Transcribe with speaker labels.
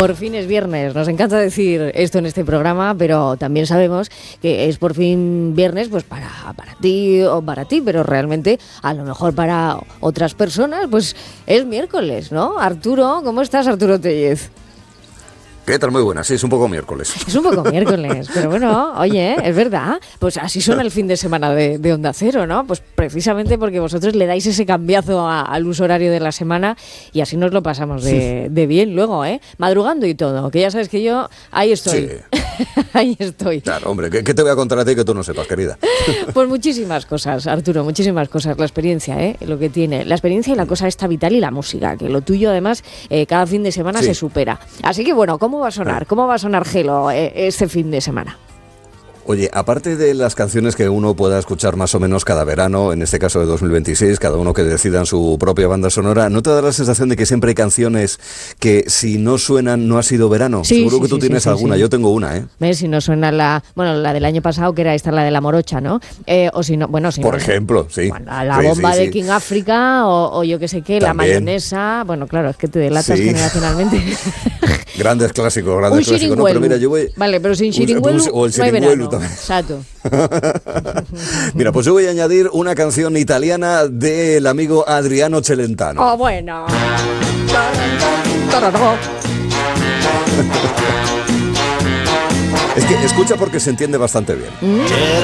Speaker 1: Por fin es viernes, nos encanta decir esto en este programa, pero también sabemos que es por fin viernes pues para ti o para ti, pero realmente a lo mejor para otras personas pues es miércoles, ¿no? Arturo, ¿cómo estás, Arturo Tellez?
Speaker 2: ¿Qué tal? Muy buena, sí, es un poco miércoles.
Speaker 1: Es un poco miércoles, pero bueno, oye, es verdad, pues así suena el fin de semana de Onda Cero, ¿no? Pues precisamente porque vosotros le dais ese cambiazo al uso horario de la semana y así nos lo pasamos de bien luego, ¿eh? Madrugando y todo, que ya sabes que yo ahí estoy,
Speaker 2: Sí.
Speaker 1: ahí estoy.
Speaker 2: Claro, hombre, ¿qué te voy a contar a ti que tú no sepas, querida?
Speaker 1: Pues muchísimas cosas, Arturo, muchísimas cosas, la experiencia, lo que tiene, la experiencia y la cosa esta vital y la música, que lo tuyo además cada fin de semana se supera. Así que bueno, ¿cómo va a sonar? ¿Cómo va a sonar Gelo este fin de semana?
Speaker 2: Oye, aparte de las canciones que uno pueda escuchar más o menos cada verano, en este caso de 2026, cada uno que decida en su propia banda sonora, ¿no te da la sensación de que siempre hay canciones que si no suenan no ha sido verano?
Speaker 1: Sí,
Speaker 2: Seguro
Speaker 1: sí,
Speaker 2: que tú tienes alguna, yo tengo una, ¿eh?
Speaker 1: ¿Ves? Si no suena la del año pasado, que era esta, la de la morocha, ¿no? O si no, bueno, si
Speaker 2: Por
Speaker 1: no,
Speaker 2: ejemplo, sí.
Speaker 1: Bueno, la bomba de King África o yo qué sé qué, la mayonesa, bueno, claro, es que te delatas generacionalmente.
Speaker 2: Grandes clásicos, grandes clásicos. No, pero mira, yo voy...
Speaker 1: Vale, pero sin Xirigüelu
Speaker 2: o el
Speaker 1: no hay
Speaker 2: Xirigüelu
Speaker 1: verano.
Speaker 2: también.
Speaker 1: Exacto.
Speaker 2: Mira, pues yo voy a añadir una canción italiana del amigo Adriano Celentano.
Speaker 1: ¡Oh, bueno!
Speaker 2: Es que escucha porque se entiende bastante bien.